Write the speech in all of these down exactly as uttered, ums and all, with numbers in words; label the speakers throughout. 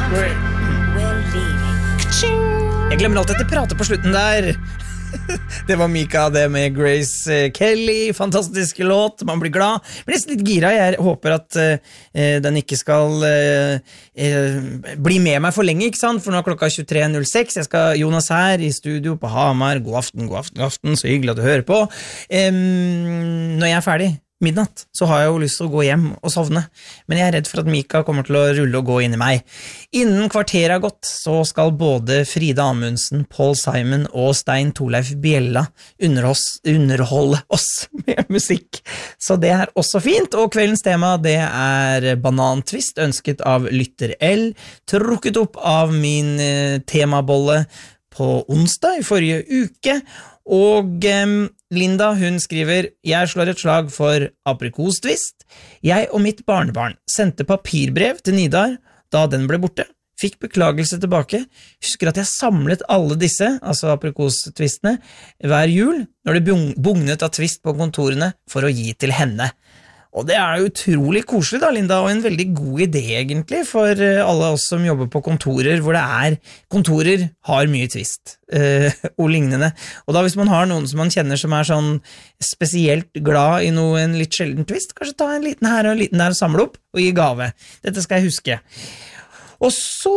Speaker 1: Jeg glemmer alltid at jeg prater på slutten der. Det var Mika, det med Grace Kelly. Fantastisk låt, man blir glad. Men nesten litt gira, jeg håper at uh, den ikke skal uh, uh, bli med meg for lenge, ikke sant? For nå er klokka tjuetre null seks. Jeg skal Jonas her i studio på Hamar. God aften, god aften, god aften. Så hyggelig at du hører på. Um, når jeg er ferdig midnatt, så har jeg jo lyst til å gå hjem og sovne, men jeg er redd for at Mika kommer til å rulle og gå inn i meg. Innen kvarteret er gått, så skal både Frida Amundsen, Paul Simon og Stein Torleif Bjella underholde oss med musikk. Så det er også fint, og kveldens tema det er banantvist, ønsket av Lytter L, trukket opp av min eh, temabolle på onsdag i forrige uke, og eh, Linda, hun skriver, jeg slår et slag for aprikostvist. Jeg og mitt barnebarn sendte papirbrev til Nidar da den ble borte. Fikk beklagelse tilbake. Husker at jeg samlet alle disse, altså aprikostvistene, hver jul, når det bugnet av tvist på kontorene for å gi til henne. Og det er jo utrolig koselig da, Linda, og en veldig god idé egentlig for alle oss som jobber på kontorer, hvor det er, kontorer har mye tvist uh, og lignende. Og da hvis man har noen som man kjenner som er sånn spesielt glad i noe, en litt sjelden tvist, kanskje ta en liten her og en liten der og samle opp og gi gave. Dette skal jeg huske. Og så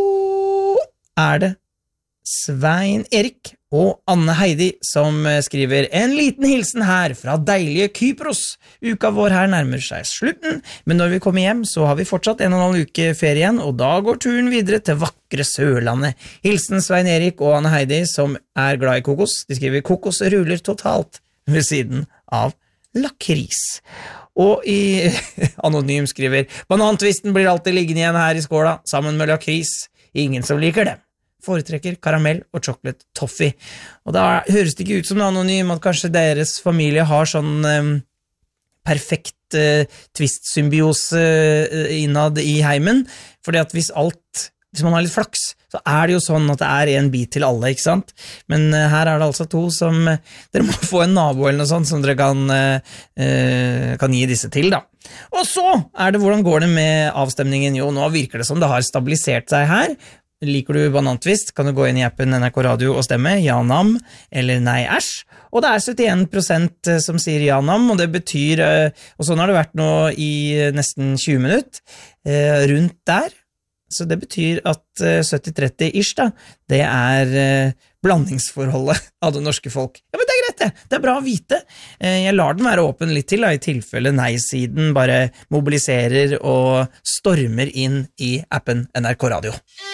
Speaker 1: er det Svein Erik og Anne Heidi som skriver en liten hilsen her fra deilige Kypros. Uka vår her nærmer seg slutten, men når vi kommer hjem så har vi fortsatt en og en halv uke ferie igjen, og da går turen videre til vakre Sørlandet. Hilsen Svein Erik og Anne Heidi som er glad i kokos. De skriver kokos ruller totalt ved siden av lakris. Og i Anonym skriver banantvisten blir alltid liggende igjen her i skåla sammen med lakris. Ingen som liker det. Foretrekker karamell og chocolate toffee. Og da høres det ikke ut som det Anonym at kanskje deres familie har sånn um, perfekt uh, twist-symbiose uh, innad i heimen, fordi at hvis alt, hvis man har litt flaks, så er det jo sånn at det er en bit til alle, ikke sant? Men uh, her er det altså to som, uh, dere må få en nabo eller noe sånt som dere kan, uh, uh, kan gi disse til da. Og så er det hvordan går det med avstemningen? Jo, nå virker det som det har stabilisert seg her. Liker du banantvist, kan du gå inn i appen N R K Radio og stemme ja-nam eller nei-æsj. Og det er syttien prosent som sier ja-nam, og det betyr, og sånn har det vært nå i nesten tjue minutter, rundt der. Så det betyr at sytti tretti-ish da, det er blandingsforholdet av det norske folk. Ja, men det er greit det, det er bra å vite. Jeg lar den være åpen litt til, da, i tilfelle nei-siden bare mobiliserer og stormer inn i appen N R K Radio.